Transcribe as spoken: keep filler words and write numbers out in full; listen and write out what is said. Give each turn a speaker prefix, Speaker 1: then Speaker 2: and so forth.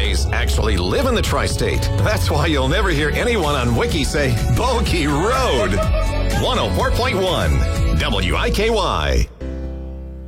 Speaker 1: Jays actually live in the tri-state. That's why you'll never hear anyone on Wiki say Bogey Road. one oh four point one W I K Y.